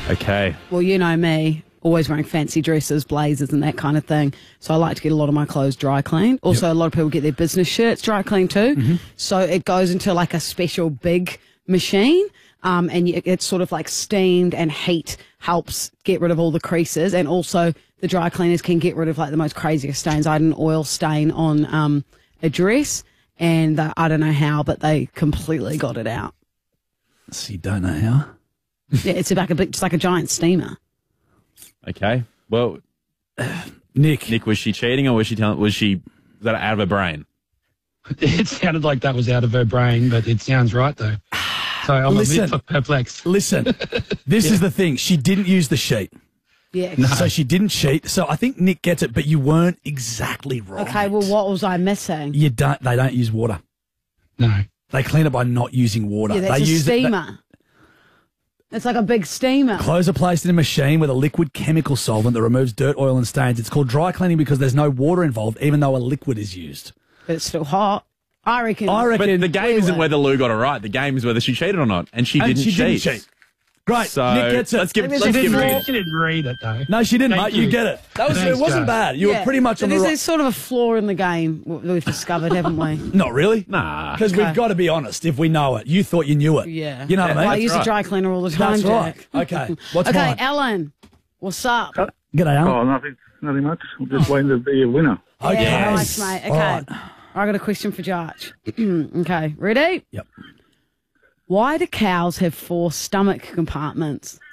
Okay. Well, you know me, always wearing fancy dresses, blazers and that kind of thing. So I like to get a lot of my clothes dry cleaned. Also, a lot of people get their business shirts dry cleaned too. So it goes into like a special big machine and it's sort of like steamed, and heat helps get rid of all the creases. And also the dry cleaners can get rid of like the most craziest stains. I had an oil stain on a dress and I don't know how, but they completely got it out. So you don't know how? Yeah, it's just like a giant steamer. Okay. Well, Nick, was she cheating, or was that out of her brain? It sounded like that was out of her brain, but it sounds right, though. So I'm a bit perplexed. Listen, this is the thing. She didn't use the sheet. Yeah. So she didn't cheat. So I think Nick gets it, but you weren't exactly right. Okay, well, what was I missing? They don't use water. No. They clean it by not using water. Yeah, that's they a use steamer. It's like a big steamer. Clothes are placed in a machine with a liquid chemical solvent that removes dirt, oil, and stains. It's called dry cleaning because there's no water involved, even though a liquid is used. But it's still hot. I reckon. But the game isn't whether Lou got it right. The game is whether she cheated or not, and she didn't cheat. Great. So Nick gets it. let's give She it. didn't read it, though. No, she didn't, Thank mate. You you. get it. Thanks, It wasn't Joe. bad. You were pretty much on the right. There's sort of a flaw in the game we've discovered, haven't we? Not really. Nah. Because we've got to be honest. If we know it, you thought you knew it. Yeah. You know what I mean? I use right. a dry cleaner all the time, That's right. Jack. Okay. What's Okay, mine? Alan, what's up? G'day, Alan. Oh, nothing much. I'm just waiting to be a winner. Okay. Yeah, nice, mate. Okay. All right. I got a question for Josh. Okay, ready? Yep. Why do cows have 4 stomach compartments?